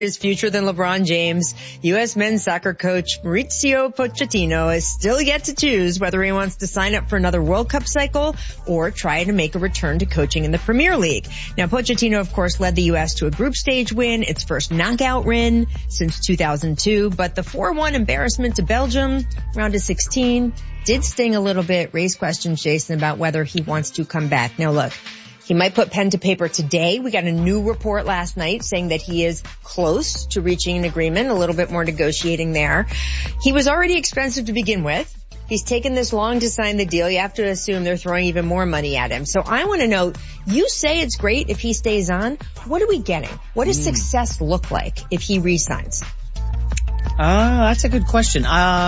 His future than LeBron James. U.S. men's soccer coach Mauricio Pochettino is still yet to choose whether he wants to sign up for another World Cup cycle or try to make a return to coaching in the Premier League. Now, Pochettino, of course, led the U.S. to a group stage win, its first knockout win since 2002, but the 4-1 embarrassment to Belgium, round of 16, did sting a little bit, raise questions, Jason, about whether he wants to come back. Now, look. He might put pen to paper today. We got a new report last night saying that he is close to reaching an agreement, a little bit more negotiating there. He was already expensive to begin with. He's taken this long to sign the deal. You have to assume they're throwing even more money at him. So I want to know, you say it's great if he stays on. What are we getting? What does success look like if he re-signs? That's a good question.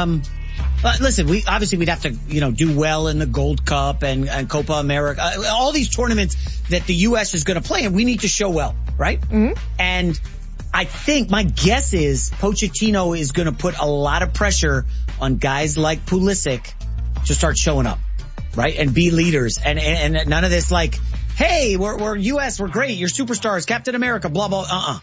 Listen, we'd have to, do well in the Gold Cup and Copa America, all these tournaments that the U.S. is going to play, and we need to show well, right? Mm-hmm. And I think my guess is Pochettino is going to put a lot of pressure on guys like Pulisic to start showing up, right? And be leaders. And none of this like, hey, we're U.S., we're great, you're superstars, Captain America, blah, blah,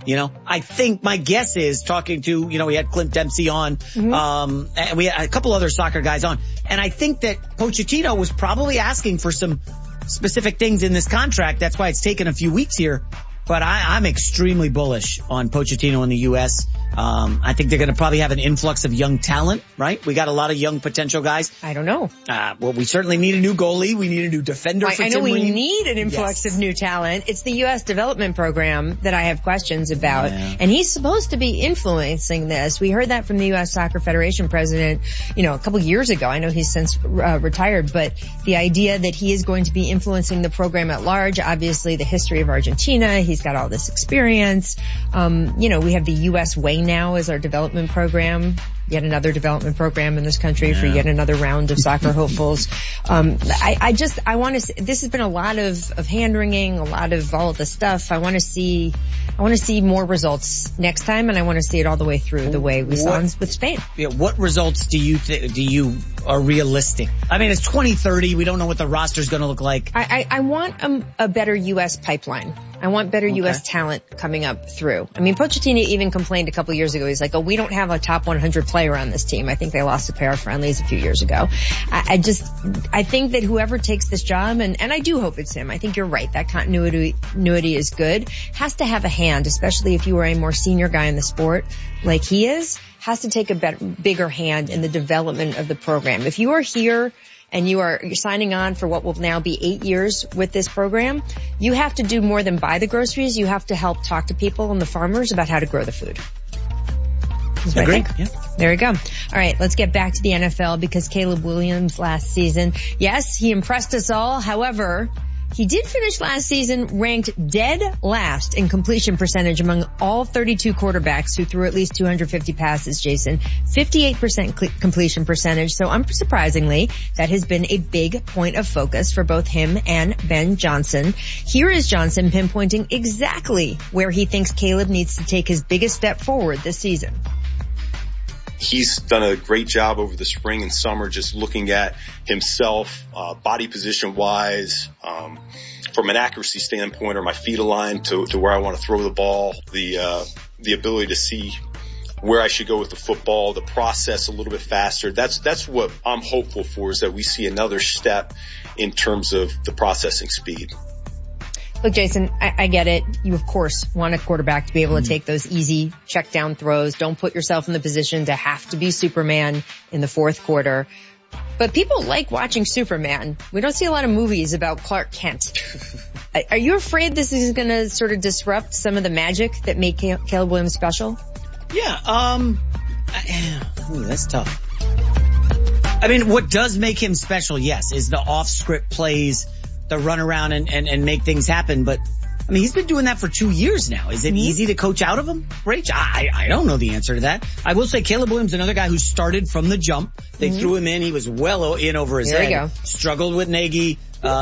I think my guess is talking to, we had Clint Dempsey on, and we had a couple other soccer guys on. And I think that Pochettino was probably asking for some specific things in this contract. That's why it's taken a few weeks here. But I'm extremely bullish on Pochettino in the U.S. I think they're going to probably have an influx of young talent, right? We got a lot of young potential guys. I don't know. Well, we certainly need a new goalie. We need a new defender for Tim Ream. I know we need an influx of new talent. It's the U.S. development program that I have questions about. Yeah. And he's supposed to be influencing this. We heard that from the U.S. Soccer Federation president, a couple years ago. I know he's since retired, but the idea that he is going to be influencing the program at large, obviously the history of Argentina, he's got all this experience. We have the U.S. Way Now as our development program, yet another development program in this country for yet another round of soccer hopefuls. I want to see, this has been a lot of hand-wringing, a lot of all of the stuff. I want to see more results next time, and I want to see it all the way through the way we saw with Spain. Yeah, what results do you are realistic? I mean, it's 2030. We don't know what the roster's going to look like. I want a better U.S. pipeline. I want better U.S. talent coming up through. I mean, Pochettino even complained a couple years ago. He's like, we don't have a top 100 player on this team. I think they lost a pair of friendlies a few years ago. I think that whoever takes this job, and I do hope it's him. I think you're right. That continuity is good. Has to have a hand, especially if you are a more senior guy in the sport like he is, has to take a bigger hand in the development of the program. If you are here and you're signing on for what will now be 8 years with this program, you have to do more than buy the groceries. You have to help talk to people and the farmers about how to grow the food. Agreed. Yeah. There we go. All right, let's get back to the NFL because Caleb Williams last season, yes, he impressed us all. However, he did finish last season ranked dead last in completion percentage among all 32 quarterbacks who threw at least 250 passes, Jason. 58% completion percentage. So unsurprisingly, that has been a big point of focus for both him and Ben Johnson. Here is Johnson pinpointing exactly where he thinks Caleb needs to take his biggest step forward this season. He's done a great job over the spring and summer just looking at himself, body position wise, from an accuracy standpoint, or my feet aligned to where I want to throw the ball, the ability to see where I should go with the football, the process a little bit faster. That's what I'm hopeful for, is that we see another step in terms of the processing speed. Look, Jason, I get it. You, of course, want a quarterback to be able to take those easy check down throws. Don't put yourself in the position to have to be Superman in the fourth quarter. But people like watching Superman. We don't see a lot of movies about Clark Kent. Are you afraid this is going to sort of disrupt some of the magic that made Caleb Williams special? Yeah, that's tough. I mean, what does make him special, yes, is the off-script plays, the run around and make things happen. But I mean, he's been doing that for 2 years now. Is it easy to coach out of him, Rach? I don't know the answer to that. I will say Caleb Williams, another guy who started from the jump. They threw him in. He was well in over his head. Go. Struggled with Nagy.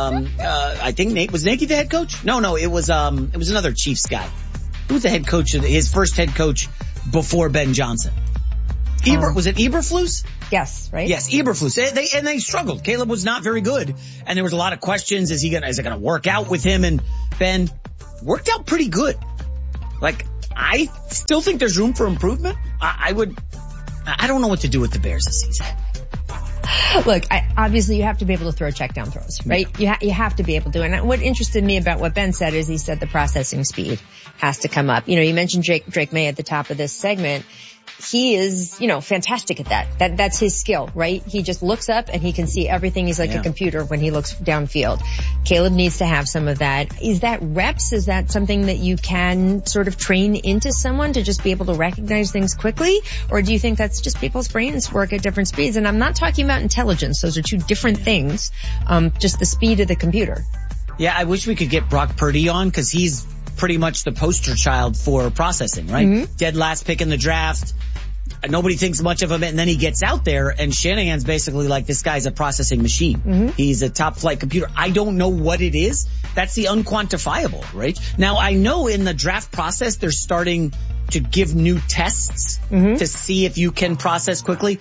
I think was Nagy the head coach? No, it was another Chiefs guy. Who was the head coach his first head coach before Ben Johnson? Was it Eberflus? Yes, right? Yes, Eberflus. They struggled. Caleb was not very good. And there was a lot of questions. Is it gonna work out with him? And Ben worked out pretty good. Like, I still think there's room for improvement. I don't know what to do with the Bears this season. Look, obviously you have to be able to throw check down throws, right? Yeah. You have to be able to. And what interested me about what Ben said is he said the processing speed has to come up. You mentioned Drake May at the top of this segment. He is, fantastic at that. That's his skill, right? He just looks up and he can see everything. He's like a computer when he looks downfield. Caleb needs to have some of that. Is that reps? Is that something that you can sort of train into someone to just be able to recognize things quickly? Or do you think that's just people's brains work at different speeds? And I'm not talking about intelligence. Those are two different things. Just the speed of the computer. Yeah, I wish we could get Brock Purdy on because he's pretty much the poster child for processing, right? Mm-hmm. Dead last pick in the draft. Nobody thinks much of him, and then he gets out there, and Shanahan's basically like, this guy's a processing machine. Mm-hmm. He's a top-flight computer. I don't know what it is. That's the unquantifiable, right? Now, I know in the draft process, they're starting to give new tests to see if you can process quickly.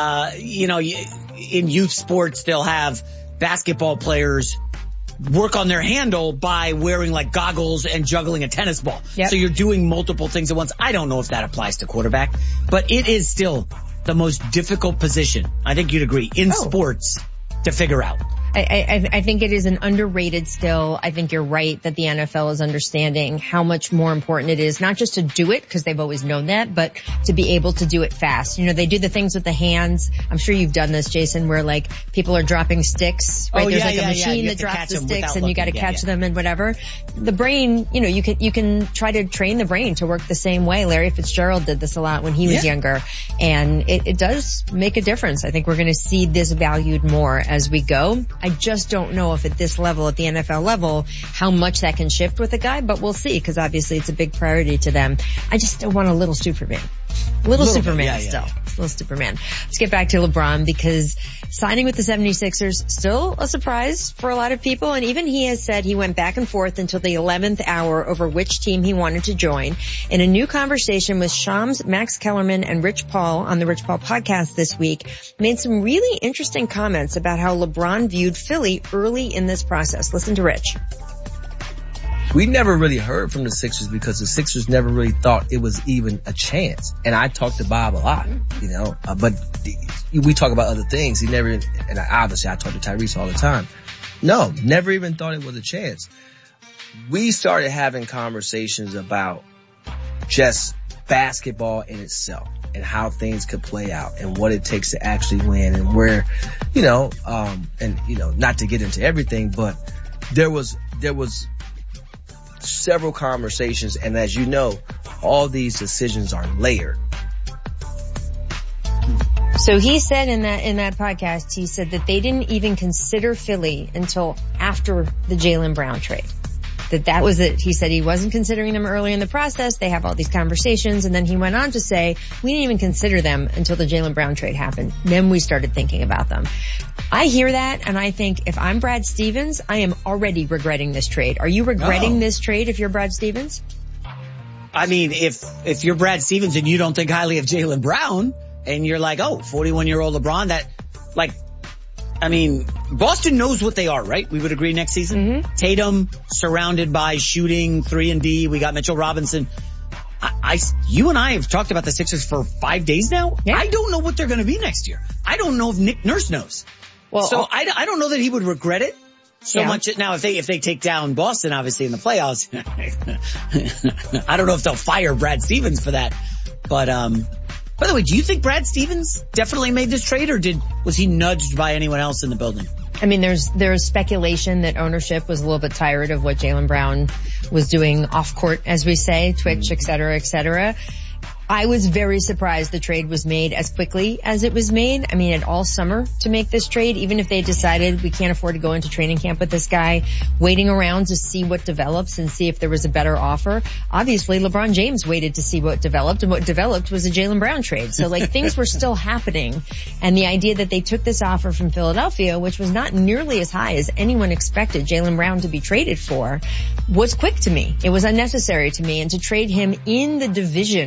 In youth sports, they'll have basketball players work on their handle by wearing like goggles and juggling a tennis ball. Yep. So you're doing multiple things at once. I don't know if that applies to quarterback, but it is still the most difficult position, I think you'd agree, in sports to figure out. I think it is an underrated skill. I think you're right that the NFL is understanding how much more important it is, not just to do it because they've always known that, but to be able to do it fast. They do the things with the hands. I'm sure you've done this, Jason, where like people are dropping sticks, right? There's a machine that drops the sticks and you got to catch them and whatever. The brain, you can try to train the brain to work the same way. Larry Fitzgerald did this a lot when he was younger, and it does make a difference. I think we're going to see this valued more as we go. I just don't know if at this level, at the NFL level, how much that can shift with a guy, but we'll see, because obviously it's a big priority to them. I just don't want a little Superman. Little Superman still. Little Superman. Let's get back to LeBron, because signing with the 76ers, still a surprise for a lot of people. And even he has said he went back and forth until the 11th hour over which team he wanted to join. In a new conversation with Shams, Max Kellerman, and Rich Paul on the Rich Paul podcast this week, made some really interesting comments about how LeBron viewed Philly early in this process. Listen to Rich. We never really heard from the Sixers because the Sixers never really thought it was even a chance. And I talked to Bob a lot, but we talk about other things. Obviously I talk to Tyrese all the time. No, never even thought it was a chance. We started having conversations about just basketball in itself and how things could play out and what it takes to actually win and where, not to get into everything, but there was several conversations, and as you know, all these decisions are layered. So he said in that podcast, he said that they didn't even consider Philly until after the Jaylen Brown trade. That was it. He said he wasn't considering them early in the process. They have all these conversations, and then he went on to say, we didn't even consider them until the Jaylen Brown trade happened. Then we started thinking about them. I hear that, and I think if I'm Brad Stevens, I am already regretting this trade. Are you regretting this trade if you're Brad Stevens? I mean, if you're Brad Stevens and you don't think highly of Jaylen Brown, and you're like, 41-year-old LeBron, Boston knows what they are, right? We would agree next season. Mm-hmm. Tatum surrounded by shooting 3-and-D. We got Mitchell Robinson. You and I have talked about the Sixers for 5 days now. Yeah. I don't know what they're going to be next year. I don't know if Nick Nurse knows. Well, so I don't know that he would regret it so much. Now, if they take down Boston, obviously in the playoffs, I don't know if they'll fire Brad Stevens for that. But, by the way, do you think Brad Stevens definitely made this trade, or was he nudged by anyone else in the building? I mean, there's speculation that ownership was a little bit tired of what Jaylen Brown was doing off court, as we say, Twitch, et cetera, et cetera. I was very surprised the trade was made as quickly as it was made. I mean, all summer to make this trade, even if they decided we can't afford to go into training camp with this guy, waiting around to see what develops and see if there was a better offer. Obviously, LeBron James waited to see what developed, and what developed was a Jaylen Brown trade. So things were still happening. And the idea that they took this offer from Philadelphia, which was not nearly as high as anyone expected Jaylen Brown to be traded for, was quick to me. It was unnecessary to me. And to trade him in the division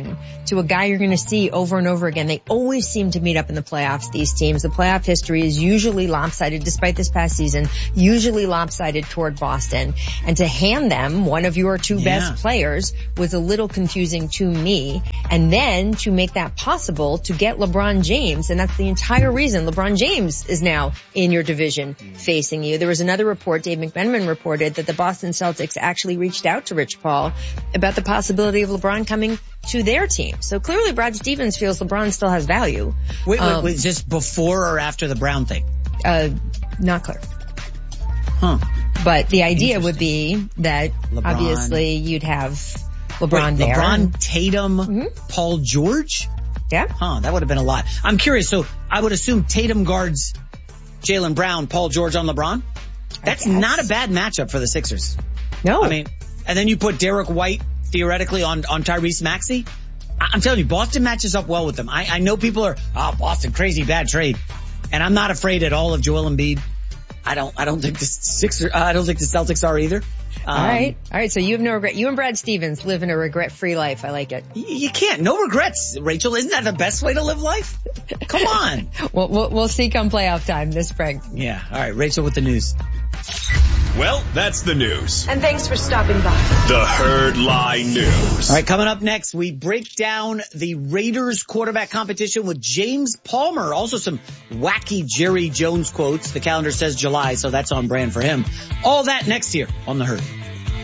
to a guy you're going to see over and over again. They always seem to meet up in the playoffs, these teams. The playoff history is usually lopsided, despite this past season, usually lopsided toward Boston. And to hand them one of your two best players was a little confusing to me. And then to make that possible, to get LeBron James, and that's the entire reason LeBron James is now in your division facing you. There was another report, Dave McMenamin reported, that the Boston Celtics actually reached out to Rich Paul about the possibility of LeBron coming to their team. So clearly Brad Stevens feels LeBron still has value. Wait, is this before or after the Brown thing? Not clear. Huh. But the idea would be that LeBron, obviously you'd have LeBron there. LeBron, Tatum, Paul George? Yeah. Huh, that would have been a lot. I'm curious. So I would assume Tatum guards Jaylen Brown, Paul George on LeBron? That's not a bad matchup for the Sixers. No. I mean, and then you put Derek White theoretically on Tyrese Maxey. I'm telling you, Boston matches up well with them. I know people are, Boston, crazy bad trade. And I'm not afraid at all of Joel Embiid. I don't think the Celtics are either. All right. So you have no regret. You and Brad Stevens live in a regret-free life. I like it. You can't. No regrets, Rachel. Isn't that the best way to live life? Come on. We'll see come playoff time this spring. Yeah. All right. Rachel with the news. Well, that's the news. And thanks for stopping by. The Herd Lie News. All right, coming up next, we break down the Raiders quarterback competition with James Palmer. Also some wacky Jerry Jones quotes. The calendar says July, so that's on brand for him. All that next year on The Herd.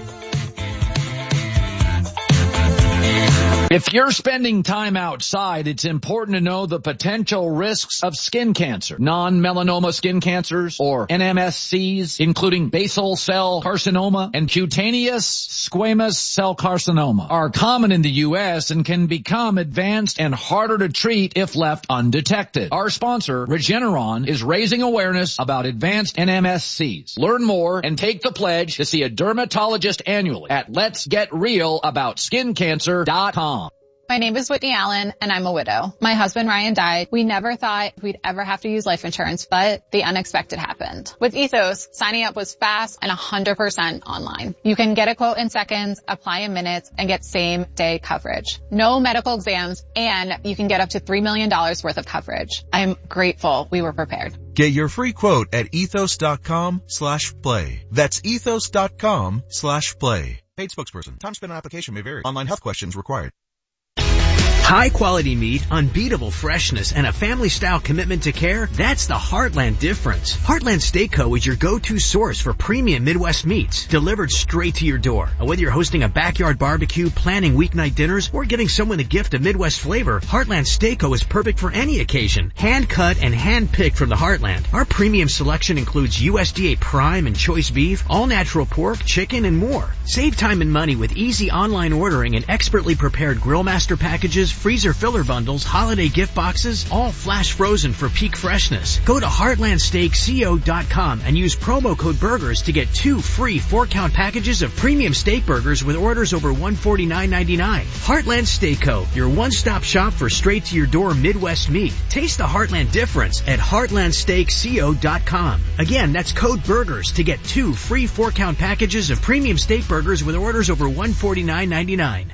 If you're spending time outside, it's important to know the potential risks of skin cancer. Non-melanoma skin cancers, or NMSCs, including basal cell carcinoma and cutaneous squamous cell carcinoma, are common in the U.S. and can become advanced and harder to treat if left undetected. Our sponsor, Regeneron, is raising awareness about advanced NMSCs. Learn more and take the pledge to see a dermatologist annually at letsgetrealaboutSkinCancer.com. My name is Whitney Allen, and I'm a widow. My husband, Ryan, died. We never thought we'd ever have to use life insurance, but the unexpected happened. With Ethos, signing up was fast and 100% online. You can get a quote in seconds, apply in minutes, and get same-day coverage. No medical exams, and you can get up to $3 million worth of coverage. I'm grateful we were prepared. Get your free quote at ethos.com/play. That's ethos.com/play. Paid spokesperson. Time spent on application may vary. Online health questions required. High quality meat, unbeatable freshness, and a family-style commitment to care, that's the Heartland difference. Heartland Steak Co. is your go-to source for premium Midwest meats, delivered straight to your door. Whether you're hosting a backyard barbecue, planning weeknight dinners, or giving someone a gift of Midwest flavor, Heartland Steak Co. is perfect for any occasion. Hand-cut and hand-picked from the Heartland. Our premium selection includes USDA prime and choice beef, all-natural pork, chicken, and more. Save time and money with easy online ordering and expertly prepared grill master packages, freezer filler bundles, holiday gift boxes, all flash frozen for peak freshness. Go to heartlandsteakco.com and use promo code BURGERS to get 2 free 4-count packages of premium steak burgers with orders over $149.99. Heartland Steak Co., your one-stop shop for straight-to-your-door Midwest meat. Taste the Heartland difference at heartlandsteakco.com. Again, that's code BURGERS to get 2 free 4-count packages of premium steak burgers with orders over $149.99.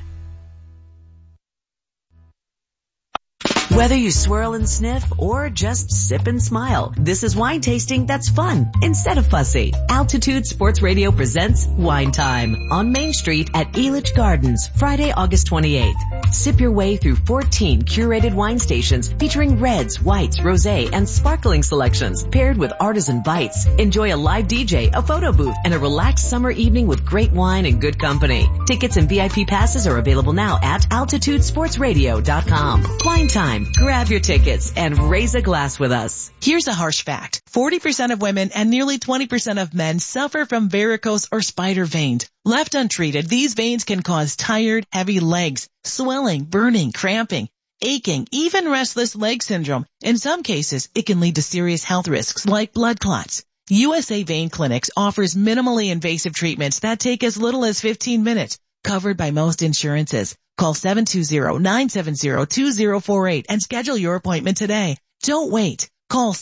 Whether you swirl and sniff or just sip and smile, this is wine tasting that's fun instead of fussy. Altitude Sports Radio presents Wine Time on Main Street at Elitch Gardens, Friday, August 28th. Sip your way through 14 curated wine stations featuring reds, whites, rosé, and sparkling selections paired with artisan bites. Enjoy a live DJ, a photo booth, and a relaxed summer evening with great wine and good company. Tickets and VIP passes are available now at altitudesportsradio.com. Wine Time. Grab your tickets and raise a glass with us. Here's a harsh fact. 40% of women and nearly 20% of men suffer from varicose or spider veins. Left untreated, these veins can cause tired, heavy legs, swelling, burning, cramping, aching, even restless leg syndrome. In some cases, it can lead to serious health risks like blood clots. USA Vein Clinics offers minimally invasive treatments that take as little as 15 minutes, covered by most insurances. Call 720-970-2048 and schedule your appointment today. Don't wait. Call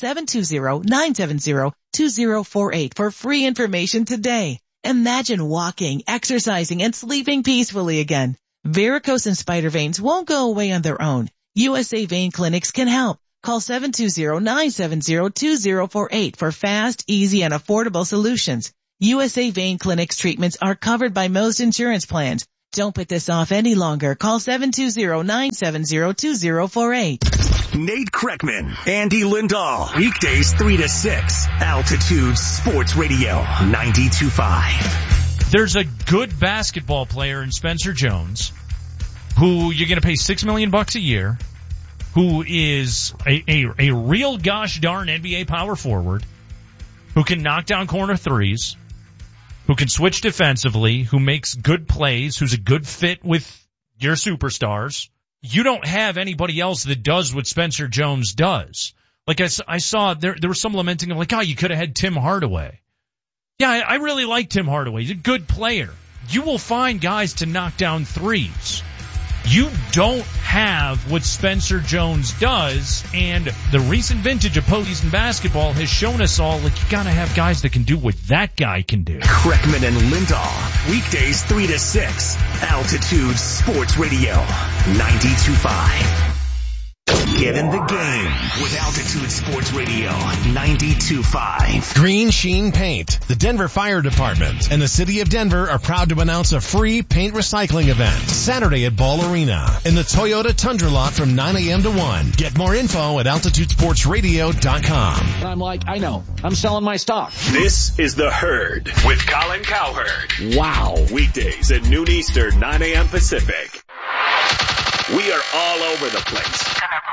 720-970-2048 for free information today. Imagine walking, exercising, and sleeping peacefully again. Varicose and spider veins won't go away on their own. USA Vein Clinics can help. Call 720-970-2048 for fast, easy, and affordable solutions. USA Vein Clinics treatments are covered by most insurance plans. Don't put this off any longer. Call 720-970-2048. Nate Kreckman, Andy Lindahl. Weekdays 3 to 6. Altitude Sports Radio 92.5. There's a good basketball player in Spencer Jones who you're going to pay $6 million a year, who is a real gosh darn NBA power forward, who can knock down corner threes, who can switch defensively, who makes good plays, who's a good fit with your superstars. You don't have anybody else that does what Spencer Jones does. Like I saw there was some lamenting of like, oh, you could have had Tim Hardaway. Yeah, I really like Tim Hardaway. He's a good player. You will find guys to knock down threes. You don't have what Spencer Jones does, and the recent vintage of postseason basketball has shown us all, like, you gotta have guys that can do what that guy can do. Kreckman and Lindahl, weekdays 3 to 6, Altitude Sports Radio 92.5. Get in the game with Altitude Sports Radio 92.5. Green Sheen Paint, the Denver Fire Department, and the City of Denver are proud to announce a free paint recycling event Saturday at Ball Arena in the Toyota Tundra lot from 9 a.m. to 1. Get more info at AltitudeSportsRadio.com. And I'm like, I know. I'm selling my stock. This is The Herd with Colin Cowherd. Wow. Weekdays at noon Eastern, 9 a.m. Pacific. We are all over the place.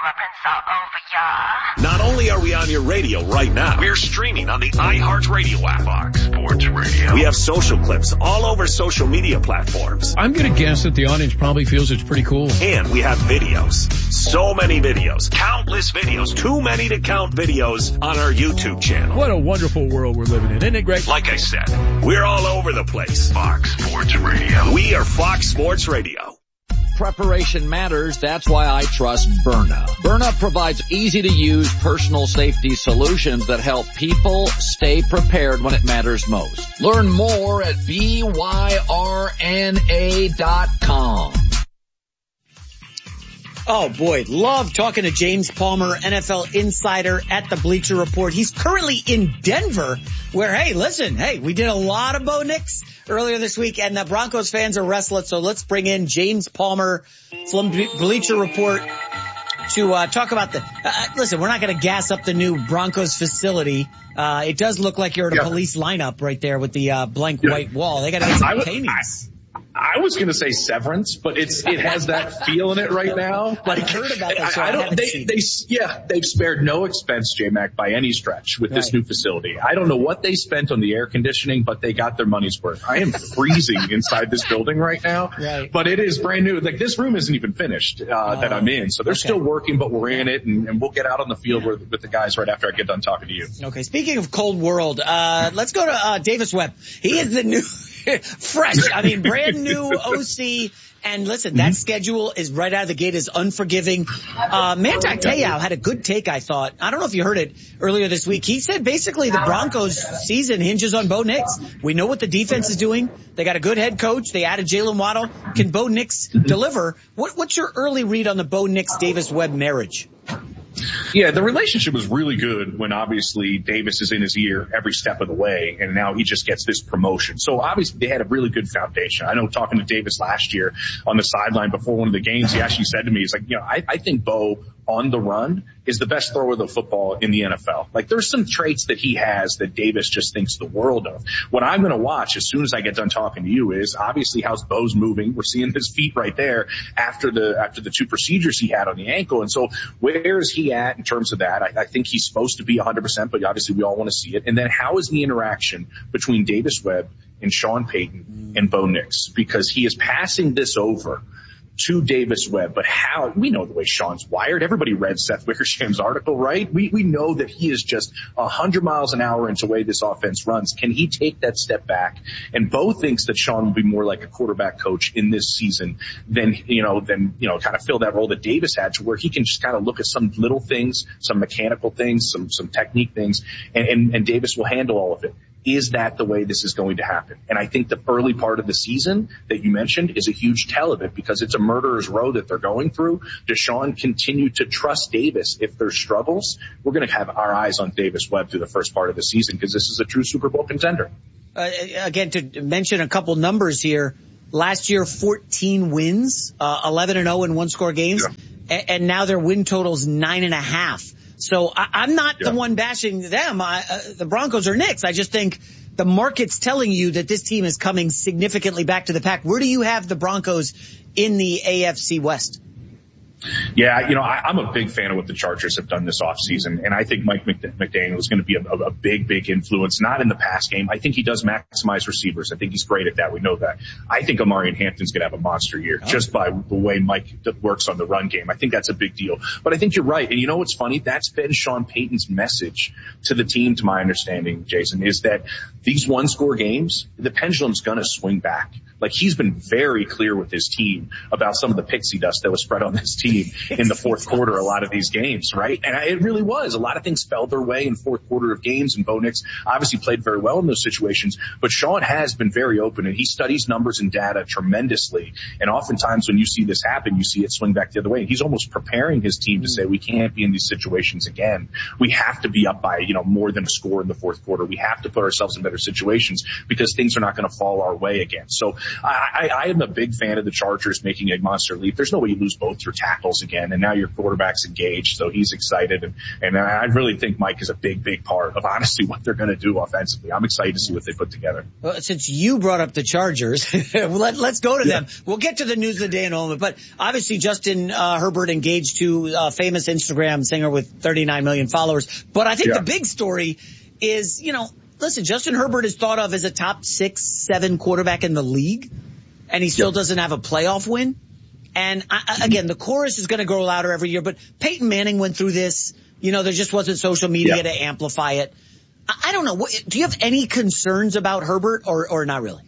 Not only are we on your radio right now, we're streaming on the iHeartRadio app. Fox Sports Radio. We have social clips all over social media platforms. I'm going to guess that the audience probably feels it's pretty cool. And we have videos. So many videos. Countless videos. Too many to count videos on our YouTube channel. What a wonderful world we're living in. Isn't it great? Like I said, we're all over the place. Fox Sports Radio. We are Fox Sports Radio. Preparation matters. That's why I trust Byrna. Byrna provides easy-to-use personal safety solutions that help people stay prepared when it matters most. Learn more at byrna.com. Oh boy, love talking to James Palmer, NFL insider at the Bleacher Report. He's currently in Denver where, hey, we did a lot of Bo Nix earlier this week and the Broncos fans are restless. So let's bring in James Palmer from Bleacher Report to talk about listen, we're not going to gas up the new Broncos facility. It does look like you're at a police lineup right there with the blank white wall. They got to get some paintings. I was going to say Severance, but it has that feel in it right now. Like, I heard about that, so they've spared no expense, J-Mac, by any stretch with this new facility. I don't know what they spent on the air conditioning, but they got their money's worth. I am freezing inside this building right now, but it is brand new. Like, this room isn't even finished, that I'm in. So they're still working, but we're in it, and we'll get out on the field with the guys right after I get done talking to you. Okay. Speaking of cold world, let's go to Davis Webb. He is the new brand new OC. And listen, that schedule is right out of the gate is unforgiving. Manti Te'o had a good take, I thought. I don't know if you heard it earlier this week. He said basically the Broncos season hinges on Bo Nix. We know what the defense is doing. They got a good head coach. They added Jalen Waddle. Can Bo Nix deliver? What's your early read on the Bo Nix Davis Webb marriage? Yeah, the relationship was really good when obviously Davis is in his ear every step of the way, and now he just gets this promotion. So obviously they had a really good foundation. I know talking to Davis last year on the sideline before one of the games, he actually said to me, he's like, I think Bo on the run is the best thrower of the football in the NFL. Like, there's some traits that he has that Davis just thinks the world of. What I'm going to watch as soon as I get done talking to you is obviously how's Bo's moving. We're seeing his feet right there after the two procedures he had on the ankle. And so where is he at in terms of that? I think he's supposed to be 100%, but obviously we all want to see it. And then how is the interaction between Davis Webb and Sean Payton and Bo Nix? Because he is passing this over to Davis Webb, but how, we know the way Sean's wired. Everybody read Seth Wickersham's article, right? We know that he is just 100 miles an hour into the way this offense runs. Can he take that step back? And Bo thinks that Sean will be more like a quarterback coach in this season than kind of fill that role that Davis had, to where he can just kind of look at some little things, some mechanical things, some technique things, and Davis will handle all of it. is that the way this is going to happen? And I think the early part of the season that you mentioned is a huge tell of it, because it's a murderer's row that they're going through. Does Sean continue to trust Davis if there's struggles? We're going to have our eyes on Davis Webb through the first part of the season, because this is a true Super Bowl contender. Again, to mention a couple numbers here, last year 14 wins, 11-0 in one-score games, and now their win total's 9.5. So I'm not the one bashing them. The Broncos are Knicks. I just think the market's telling you that this team is coming significantly back to the pack. Where do you have the Broncos in the AFC West? Yeah, I'm a big fan of what the Chargers have done this offseason, and I think Mike McDaniel is going to be a big influence, not in the pass game. I think he does maximize receivers. I think he's great at that. We know that. I think Amari Hampton's going to have a monster year just by the way Mike works on the run game. I think that's a big deal. But I think you're right. And you know what's funny? That's been Sean Payton's message to the team, to my understanding, Jason, is that these one-score games, the pendulum's going to swing back. Like, he's been very clear with his team about some of the pixie dust that was spread on this team in the fourth quarter, a lot of these games, right? And it really was. A lot of things fell their way in fourth quarter of games, and Bo Nix obviously played very well in those situations. But Sean has been very open, and he studies numbers and data tremendously. And oftentimes when you see this happen, you see it swing back the other way. He's almost preparing his team to say, we can't be in these situations again. We have to be up by, more than a score in the fourth quarter. We have to put ourselves in better situations, because things are not going to fall our way again. So I am a big fan of the Chargers making a monster leap. There's no way you lose both your tackles again, and now your quarterback's engaged, so he's excited. And I really think Mike is a big part of, honestly, what they're going to do offensively. I'm excited to see what they put together. Well, since you brought up the Chargers, let's go to them. We'll get to the news of the day in a moment. But obviously, Justin Herbert engaged to a famous Instagram singer with 39 million followers. But I think the big story is, listen, Justin Herbert is thought of as a top 6-7 quarterback in the league, and he still doesn't have a playoff win. And again, the chorus is going to grow louder every year, but Peyton Manning went through this. There just wasn't social media to amplify it. I don't know. Do you have any concerns about Herbert or not really?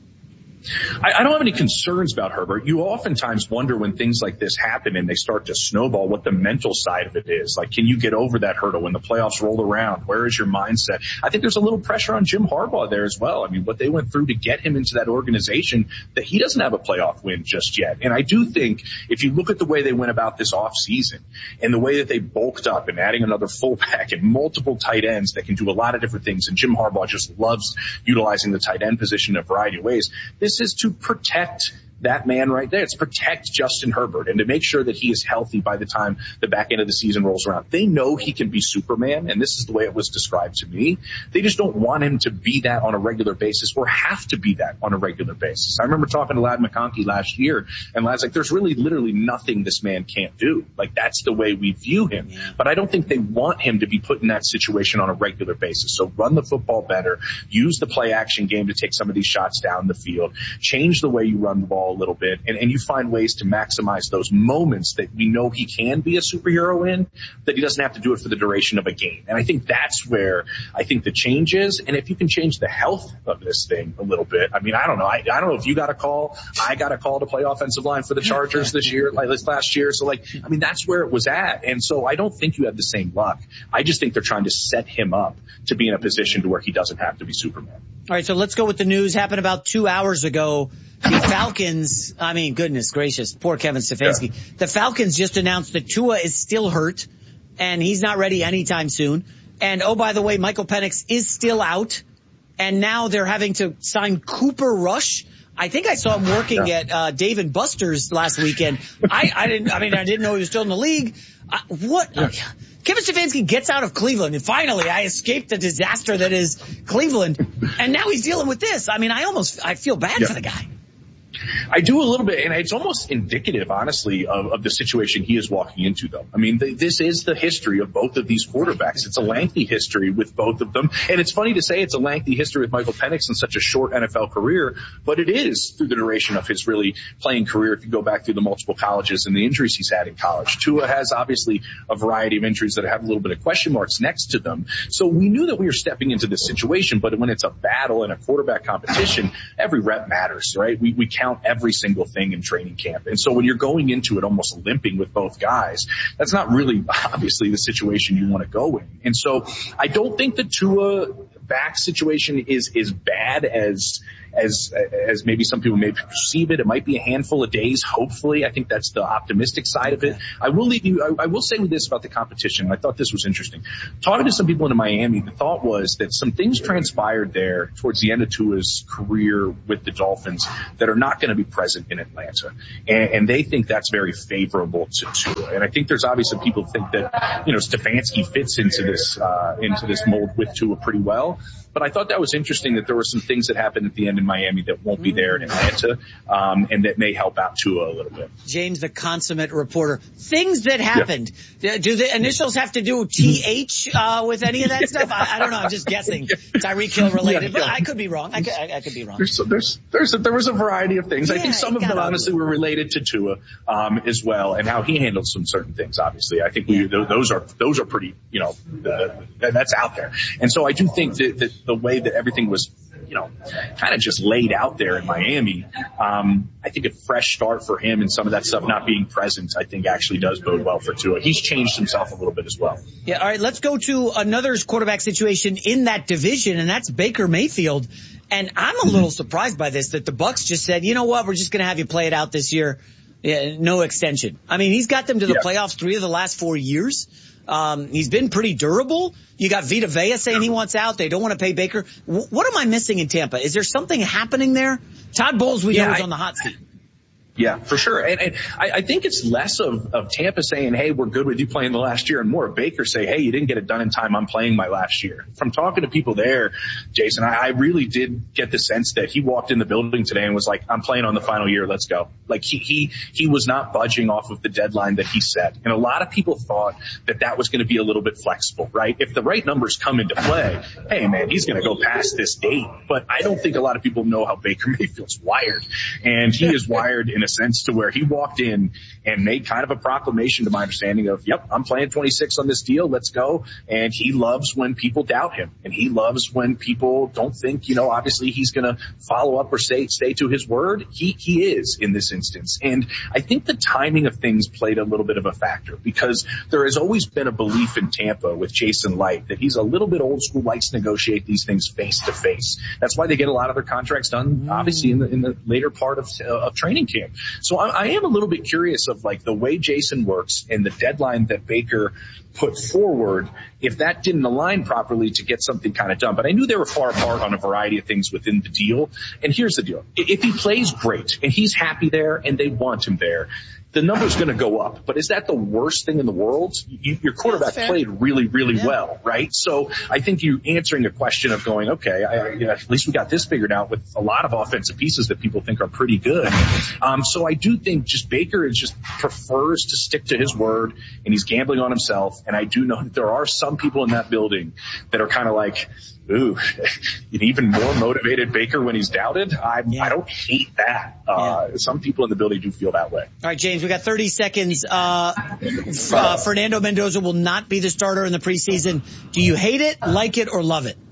I don't have any concerns about Herbert. You oftentimes wonder when things like this happen and they start to snowball what the mental side of it is. Like, can you get over that hurdle when the playoffs roll around? Where is your mindset? I think there's a little pressure on Jim Harbaugh there as well. I mean, what they went through to get him into that organization, that he doesn't have a playoff win just yet. And I do think if you look at the way they went about this offseason and the way that they bulked up and adding another fullback and multiple tight ends that can do a lot of different things, and Jim Harbaugh just loves utilizing the tight end position in a variety of ways, this is to protect that man right there. It's protect Justin Herbert and to make sure that he is healthy by the time the back end of the season rolls around. They know he can be Superman, and this is the way it was described to me. They just don't want him to be that on a regular basis or have to be that on a regular basis. I remember talking to Ladd McConkey last year, and Ladd's like, there's really literally nothing this man can't do. Like, that's the way we view him. But I don't think they want him to be put in that situation on a regular basis. So run the football better, use the play action game to take some of these shots down the field, change the way you run the ball a little bit, and you find ways to maximize those moments that we know he can be a superhero in, that he doesn't have to do it for the duration of a game. And I think that's where I think the change is. And if you can change the health of this thing a little bit, I mean, I don't know. I don't know if you got a call. I got a call to play offensive line for the Chargers this last year. So, I mean, that's where it was at. And so I don't think you have the same luck. I just think they're trying to set him up to be in a position to where he doesn't have to be Superman. All right, so let's go with the news. Happened about 2 hours ago. The Falcons, I mean, goodness gracious, poor Kevin Stefanski. Yeah. The Falcons just announced that Tua is still hurt, and he's not ready anytime soon. And, oh, by the way, Michael Penix is still out, and now they're having to sign Cooper Rush. I think I saw him working at Dave & Buster's last weekend. I didn't know he was still in the league. Kevin Stefanski gets out of Cleveland, and finally I escaped the disaster that is Cleveland, and now he's dealing with this. I mean, I feel bad for the guy. I do a little bit, and it's almost indicative, honestly, of the situation he is walking into, though. I mean, this is the history of both of these quarterbacks. It's a lengthy history with both of them, and it's funny to say it's a lengthy history with Michael Penix in such a short NFL career, but it is through the duration of his really playing career if you go back through the multiple colleges and the injuries he's had in college. Tua has obviously a variety of injuries that have a little bit of question marks next to them. So we knew that we were stepping into this situation, but when it's a battle and a quarterback competition, every rep matters, right? We count count every single thing in training camp. And so when you're going into it almost limping with both guys, that's not really obviously the situation you want to go in. And so I don't think the Tua back situation is as bad as maybe some people may perceive it. It might be a handful of days, hopefully. I think that's the optimistic side of it. I will say this about the competition. I thought this was interesting. Talking to some people in Miami, the thought was that some things transpired there towards the end of Tua's career with the Dolphins that are not going to be present in Atlanta. And they think that's very favorable to Tua. And I think there's obviously people who think that, Stefanski fits into this mold with Tua pretty well. But I thought that was interesting that there were some things that happened at the end in Miami that won't be there in Atlanta, and that may help out Tua a little bit. James, the consummate reporter. Things that happened. Yeah. Do the initials have to do TH with any of that stuff? I don't know. I'm just guessing. Tyreek Hill related, but I could be wrong. I could be wrong. There was a variety of things. I think some of them honestly were related to Tua as well, and how he handled some certain things. Obviously, I think those are pretty. That's out there, and so I do think that the way that everything was, kind of just laid out there in Miami, I think a fresh start for him and some of that stuff not being present, I think actually does bode well for Tua. He's changed himself a little bit as well. Yeah. All right. Let's go to another quarterback situation in that division, and that's Baker Mayfield. And I'm a little surprised by this, that the Bucs just said, you know what, we're just going to have you play it out this year. Yeah, no extension. I mean, he's got them to the playoffs 3 of the last 4 years. He's been pretty durable. You got Vita Vea saying he wants out. They don't want to pay Baker. What am I missing in Tampa? Is there something happening there? Todd Bowles, we know, is on the hot seat. Yeah, for sure. And I think it's less of Tampa saying, hey, we're good with you playing the last year, and more of Baker say, hey, you didn't get it done in time. I'm playing my last year. From talking to people there, Jason, I really did get the sense that he walked in the building today and was like, I'm playing on the final year. Let's go. Like he was not budging off of the deadline that he set. And a lot of people thought that was going to be a little bit flexible, right? If the right numbers come into play, hey man, he's going to go past this date. But I don't think a lot of people know how Baker Mayfield's wired. And he is wired in a sense to where he walked in and made kind of a proclamation, to my understanding, of, yep, I'm playing 26 on this deal. Let's go. And he loves when people doubt him, and he loves when people don't think, obviously he's going to follow up or stay to his word. He is in this instance. And I think the timing of things played a little bit of a factor, because there has always been a belief in Tampa with Jason Light that he's a little bit old school, likes to negotiate these things face to face. That's why they get a lot of their contracts done, obviously, in the later part of training camp. So I am a little bit curious of the way Jason works and the deadline that Baker put forward, if that didn't align properly to get something kind of done. But I knew they were far apart on a variety of things within the deal. And here's the deal. If he plays great and he's happy there and they want him there, the number's going to go up. But is that the worst thing in the world? Your quarterback played really, really well, right? So I think you're answering a question of going, okay, at least we got this figured out with a lot of offensive pieces that people think are pretty good. So I do think just Baker prefers to stick to his word, and he's gambling on himself. And I do know that there are some people in that building that are kind of like, ooh, an even more motivated Baker when he's doubted. I don't hate that. Some people in the building do feel that way. All right, James, we got 30 seconds. Fernando Mendoza will not be the starter in the preseason. Do you hate it, like it, or love it?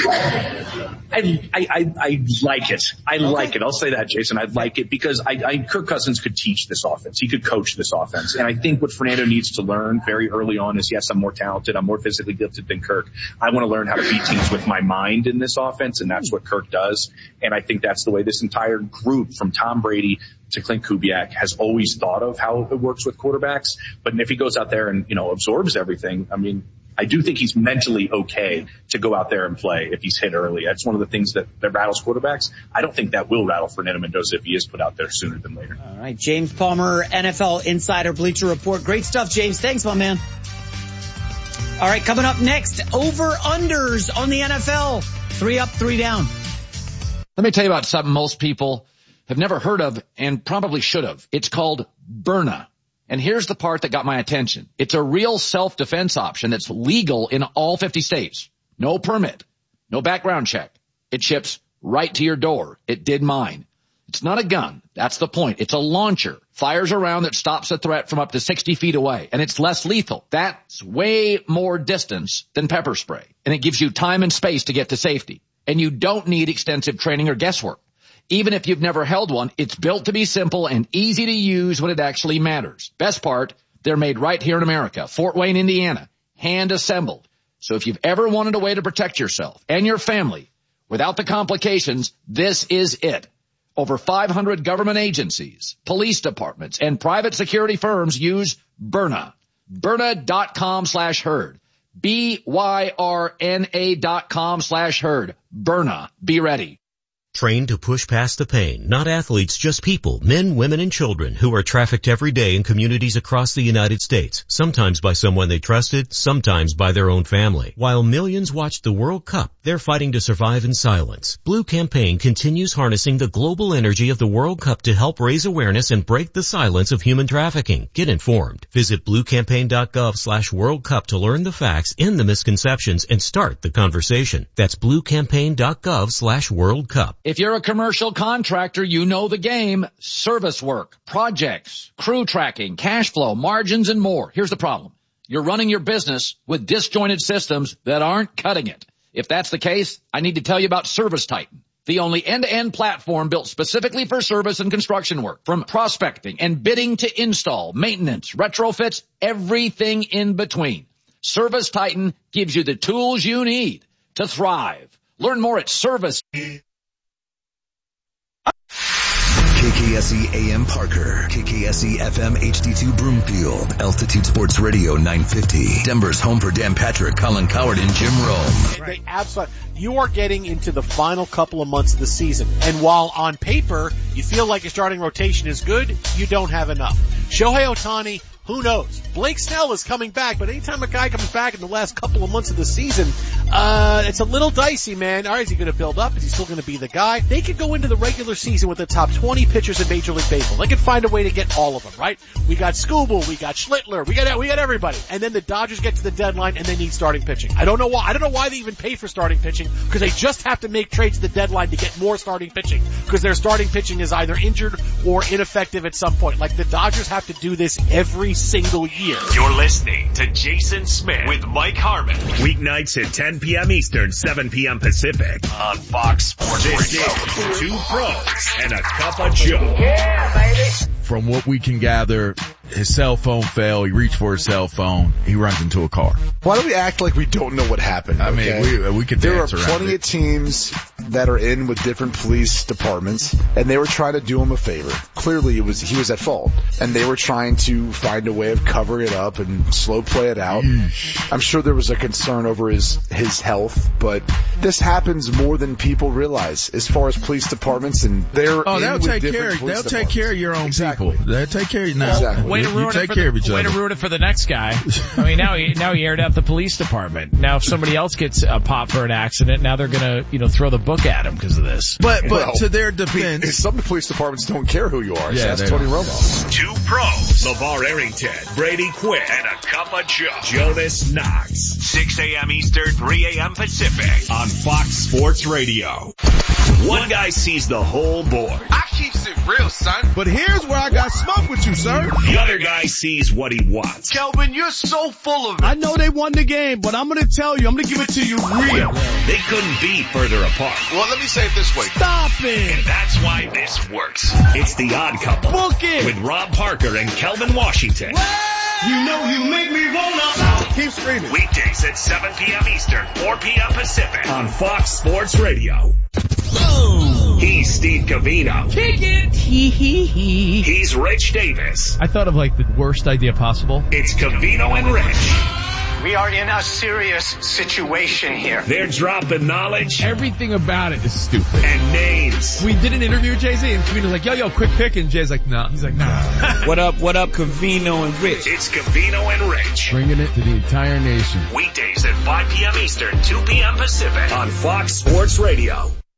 I like it. I like it. I'll say that, Jason. I like it because Kirk Cousins could teach this offense. He could coach this offense. And I think what Fernando needs to learn very early on is, yes, I'm more talented. I'm more physically gifted than Kirk. I want to learn how to beat teams with my mind in this offense, and that's what Kirk does. And I think that's the way this entire group, from Tom Brady to Clint Kubiak, has always thought of how it works with quarterbacks. But if he goes out there and, absorbs everything, I mean, I do think he's mentally okay to go out there and play if he's hit early. That's one of the things that rattles quarterbacks. I don't think that will rattle Fernando Mendoza if he is put out there sooner than later. All right, James Palmer, NFL Insider Bleacher Report. Great stuff, James. Thanks, my man. All right, coming up next, over-unders on the NFL. 3 up, 3 down. Let me tell you about something most people have never heard of and probably should have. It's called Byrna. And here's the part that got my attention. It's a real self-defense option that's legal in all 50 states. No permit, no background check. It ships right to your door. It did mine. It's not a gun. That's the point. It's a launcher. Fires a round that stops a threat from up to 60 feet away. And it's less lethal. That's way more distance than pepper spray. And it gives you time and space to get to safety. And you don't need extensive training or guesswork. Even if you've never held one, it's built to be simple and easy to use when it actually matters. Best part, they're made right here in America, Fort Wayne, Indiana, hand assembled. So if you've ever wanted a way to protect yourself and your family without the complications, this is it. Over 500 government agencies, police departments, and private security firms use Byrna. Byrna.com/herd. BYRNA.com/herd. Byrna. Be ready. Trained to push past the pain, not athletes, just people, men, women, and children who are trafficked every day in communities across the United States, sometimes by someone they trusted, sometimes by their own family. While millions watch the World Cup, they're fighting to survive in silence. Blue Campaign continues harnessing the global energy of the World Cup to help raise awareness and break the silence of human trafficking. Get informed. Visit bluecampaign.gov/World Cup to learn the facts, end the misconceptions, and start the conversation. That's bluecampaign.gov/World Cup. If you're a commercial contractor, you know the game. Service work, projects, crew tracking, cash flow, margins, and more. Here's the problem. You're running your business with disjointed systems that aren't cutting it. If that's the case, I need to tell you about ServiceTitan, the only end-to-end platform built specifically for service and construction work. From prospecting and bidding to install, maintenance, retrofits, everything in between. ServiceTitan gives you the tools you need to thrive. Learn more at Service. KKSE AM Parker, KKSE FM HD2 Broomfield, Altitude Sports Radio 950, Denver's home for Dan Patrick, Colin Coward, and Jim Rome. You are getting into the final couple of months of the season, and while on paper you feel like your starting rotation is good, you don't have enough. Shohei Ohtani, who knows? Blake Snell is coming back, but anytime a guy comes back in the last couple of months of the season, it's a little dicey, man. All right, is he going to build up? Is he still going to be the guy? They could go into the regular season with the top 20 pitchers in Major League Baseball. They could find a way to get all of them, right? We got Skubal, we got Schlittler, we got everybody. And then the Dodgers get to the deadline and they need starting pitching. I don't know why they even pay for starting pitching, because they just have to make trades at the deadline to get more starting pitching, because their starting pitching is either injured or ineffective at some point. Like, the Dodgers have to do this every single year. You're listening to Jason Smith with Mike Harmon. Weeknights at 10 p.m. Eastern, 7 p.m. Pacific on Fox Sports Radio. This is Two Pros and a Cup of Joe. Yeah, baby. From what we can gather, his cell phone fell. He reached for his cell phone. He runs into a car. Why do we act like we don't know what happened? I mean, we could dance around it. There are plenty of teams that are in with different police departments, and they were trying to do him a favor. Clearly, he was at fault, and they were trying to find a way of covering it up and slow play it out. I'm sure there was a concern over his health, but this happens more than people realize as far as police departments, and they'll take care of your own people. They'll take care of you now. Exactly. Way to ruin it for the next guy. I mean, now he aired out the police department. Now if somebody else gets popped for an accident, now they're gonna, throw the book at him because of this. But to their defense, some police departments don't care who you are. Yeah, so that's Tony Romo. Two Pros, LeVar Arrington, Brady Quinn, and a Cup of Joe, Jonas Knox. 6 a.m. Eastern, 3 a.m. Pacific on Fox Sports Radio. One guy sees the whole board. I keeps it real, son. But here's where I got smoke with you, sir. The other guy sees what he wants. Kelvin, you're so full of it. I know they won the game, but I'm going to tell you, I'm going to give it to you real. They couldn't be further apart. Well, let me say it this way. Stop it. And that's why this works. It's The Odd Couple. Book it. With Rob Parker and Kelvin Washington. You know you make me wanna. Keep screaming. Weekdays at 7 p.m. Eastern, 4 p.m. Pacific on Fox Sports Radio. Boom. He's Steve Covino. Kick it. He's Rich Davis. I thought of the worst idea possible. It's Covino and Rich. We are in a serious situation here. They're dropping knowledge. Everything about it is stupid. And names. We did an interview with Jay-Z, and Covino's like, yo, quick pick, and Jay's like, no. He's like, nah. What up, Covino and Rich? It's Covino and Rich. Bringing it to the entire nation. Weekdays at 5 p.m. Eastern, 2 p.m. Pacific on Fox Sports Radio.